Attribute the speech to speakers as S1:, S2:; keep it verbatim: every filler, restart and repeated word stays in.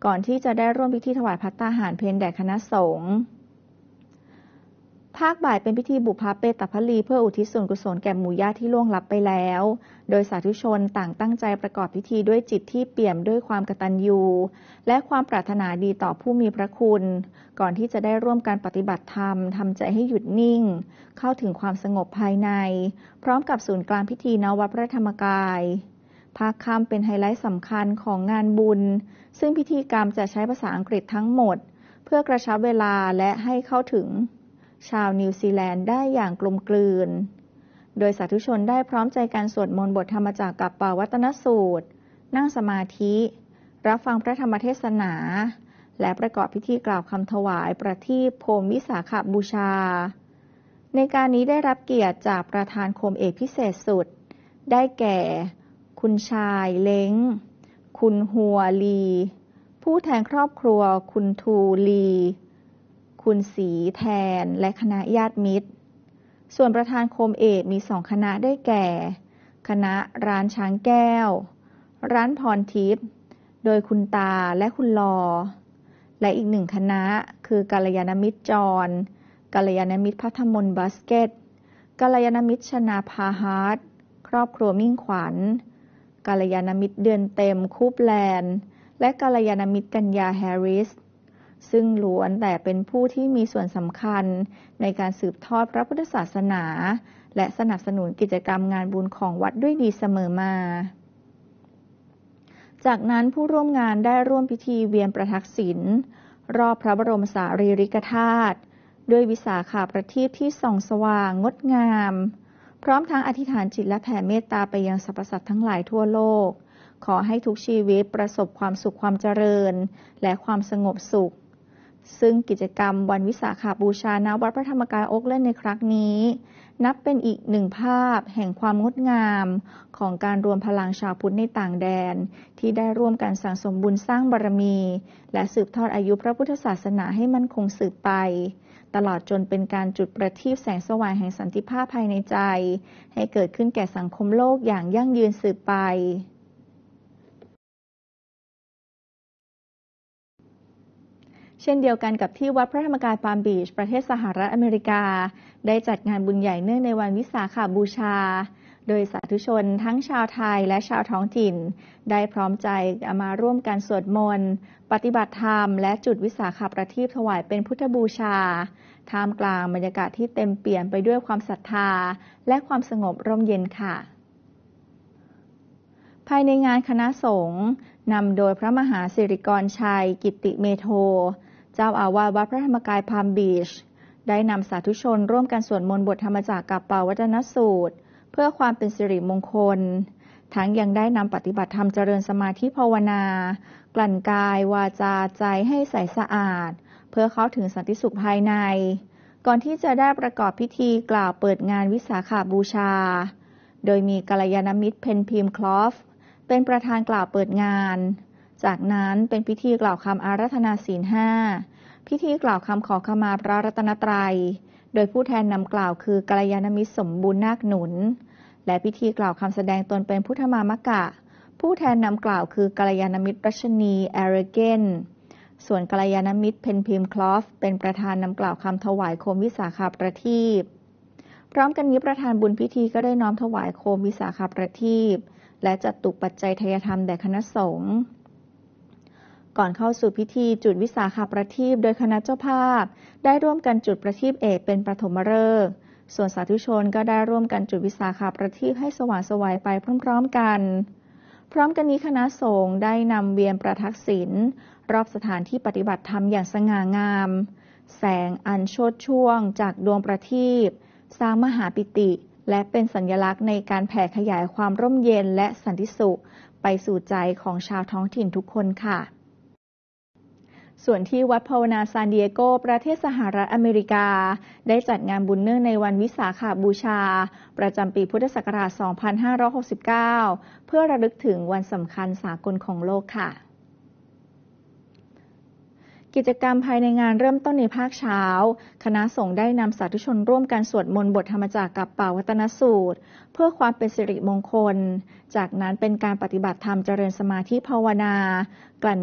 S1: ก่อนที่จะได้ร่วมพิธีถวายภัตตาหารเพลแด่คณะสงฆ์ภาคบ่ายเป็นพิธีบุพเพตพลีเพื่ออุทิศส่วนกุศลแก่หมู่ญาติที่ล่วงลับไปแล้วโดยสาธุชนต่างตั้งใจประกอบพิธีด้วยจิตที่เปี่ยมด้วยความกตัญญูและความปรารถนาดีต่อผู้มีพระคุณก่อนที่จะได้ร่วมการปฏิบัติธรรมทำใจให้หยุดนิ่งเข้าถึงความสงบภายในพร้อมกับศูนย์กลางพิธีณวัดพระธรรมกายภาคค่ำเป็นไฮไลท์สำคัญของงานบุญซึ่งพิธีกรรมจะใช้ภาษาอังกฤษทั้งหมดเพื่อกระชับเวลาและให้เข้าถึงชาวนิวซีแลนด์ได้อย่างกลมกลืนโดยสาธุชนได้พร้อมใจกันสวดมนต์บทธรรมจักรกับปวัตนสูตรนั่งสมาธิรับฟังพระธรรมเทศนาและประกอบพิธีกล่าวคำถวายประทีปโคมวิสาขบูชาในการนี้ได้รับเกียรติจากประธานโคมเอกพิเศษสุดได้แก่คุณชายเล้งคุณฮัวลีผู้แทนครอบครัวคุณทูลีคุณสีแทนและคณะญาติมิตรส่วนประธานโคมเอกมีสองคณะได้แก่คณะร้านช้างแก้วร้านพรทิพย์โดยคุณตาและคุณลอและอีกหนึ่งคณะคือกัลยาณมิตรจรกัลยาณมิตรพัทมนต์บาสเกตกัลยาณมิตรชนาภาฮาร์ดครอบครัวมิ่งขวัญกัลยาณมิตรเดือนเต็มคูปแลนด์และกัลยาณมิตรกัญญาแฮร์ริสซึ่งล้วนแต่เป็นผู้ที่มีส่วนสำคัญในการสืบทอดพระพุทธศาสนาและสนับสนุนกิจกรรมงานบุญของวัดด้วยดีเสมอมาจากนั้นผู้ร่วมงานได้ร่วมพิธีเวียนประทักษิณรอบพระบรมสารีริกธาตุด้วยวิสาขาประทีปที่ส่องสว่างงดงามพร้อมทั้งอธิษฐานจิตและแผ่เมตตาไปยังสรรพสัตว์ทั้งหลายทั่วโลกขอให้ทุกชีวิตประสบความสุขความเจริญและความสงบสุขซึ่งกิจกรรมวันวิสาขบูชาณวัดพระธรรมกายโอ๊คแลนด์ในครั้งนี้นับเป็นอีกหนึ่งภาพแห่งความงดงามของการรวมพลังชาวพุทธในต่างแดนที่ได้ร่วมกันสั่งสมบุญสร้างบารมีและสืบทอดอายุพระพุทธศาสนาให้มั่นคงสืบไปตลอดจนเป็นการจุดประทีปแสงสว่างแห่งสันติภาพภายในใจให้เกิดขึ้นแก่สังคมโลกอย่างยั่งยืนสืบไปเช่นเดียวกันกับที่วัดพระธรรมกายปาล์มบีชประเทศสหรัฐอเมริกาได้จัดงานบุญใหญ่เนื่องในวันวิสาขบูชาโดยสาธุชนทั้งชาวไทยและชาวท้องถิ่นได้พร้อมใจมาร่วมกันสวดมนต์ปฏิบัติธรรมและจุดวิสาขประทีปถวายเป็นพุทธบูชาท่ามกลางบรรยากาศที่เต็มเปี่ยมไปด้วยความศรัทธาและความสงบร่มเย็นค่ะภายในงานคณะสงฆ์นำโดยพระมหาสิริกรชัยกิตติเมโทเจ้าอาวาสวัดพระธรรมกายพาล์มบีชได้นำสาธุชนร่วมกันสวดมนต์บทธรรมจักรกับปวัตนสูตรเพื่อความเป็นสิริมงคลทั้งยังได้นำปฏิบัติธรรมเจริญสมาธิภาวนากลั่นกายวาจาใจให้ใสสะอาดเพื่อเข้าถึงสันติสุขภายในก่อนที่จะได้ประกอบพิธีกล่าวเปิดงานวิสาขบูชาโดยมีกัลยาณมิตรเพนพิมคลอฟเป็นประธานกล่าวเปิดงานจากนั้นเป็นพิธีกล่าวคำอาราธนาศีลห้าพิธีกล่าวคำขอขมาพระรัตนตรัยโดยผู้แทนนำกล่าวคือกัลยาณมิตรสมบูรณ์นาคหนุนและพิธีกล่าวคำแสดงตนเป็นพุทธมามกะผู้แทนนำกล่าวคือกัลยาณมิตรรัชนีแอรเกนส่วนกัลยาณมิตรเพนพิมคลอฟเป็นประธานนำกล่าวคำถวายโคมวิสาขประทีปพร้อมกันนี้ประธานบุญพิธีก็ได้น้อมถวายโคมวิสาขประทีปและจัดตุปัจจัยทายธรรมแด่คณะสงฆ์ก่อนเข้าสู่พิธีจุดวิสาขประทีปโดยคณะเจ้าภาพได้ร่วมกันจุดประทีปเอกเป็นปฐมฤกษ์ส่วนสาธุชนก็ได้ร่วมกันจุดวิสาขประทีปให้สว่างไสวไปพร้อมๆกันพร้อมกันนี้คณะสงฆ์ได้นำเวียนประทักษิณรอบสถานที่ปฏิบัติธรรมอย่างสง่างามแสงอันโชติช่วงจากดวงประทีปสร้างมหาปิติและเป็นสัญลักษณ์ในการแผ่ขยายความร่มเย็นและสันติสุขไปสู่ใจของชาวท้องถิ่นทุกคนค่ะส่วนที่วัดภาวนาซานดิเอโกประเทศสหรัฐอเมริกาได้จัดงานบุญเนื่องในวันวิสาขบูชาประจำปีพุทธศักราช สองพันห้าร้อยหกสิบเก้า เพื่อระลึกถึงวันสำคัญสากลของโลกค่ะ กิจกรรมภายในงานเริ่มต้นในภาคเช้าคณะสงฆ์ได้นำสาธุชนร่วมกันสวดมนต์บทธรรมจักรกับปวัตนสูตรเพื่อความเป็นสิริมงคลจากนั้นเป็นการปฏิบัติธรรมเจริญสมาธิภาวนากลั่น